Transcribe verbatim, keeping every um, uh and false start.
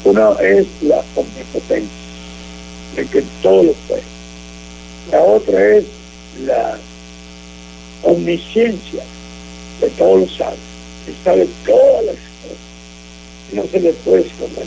Una es la omnipotencia, de que todo lo puede. La otra es la omnisciencia, de todo lo sabe, que sabe todas las cosas, no se le puede esconder